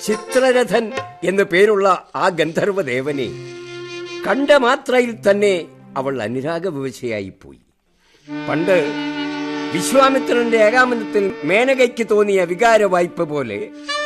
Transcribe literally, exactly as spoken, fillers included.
ചിത്രരഥൻ എന്നു പേരുള്ള ആ ഗന്ധർവദേവനെ കണ്ട മാത്രയിൽ തന്നെ അവൾ അനുരാഗവിവശയായിപ്പോയി. പണ്ട് വിശ്വാമിത്രന്റെ ഏകാമനത്തിൽ മേനകയ്ക്ക് തോന്നിയ വികാര വായ്പ പോലെ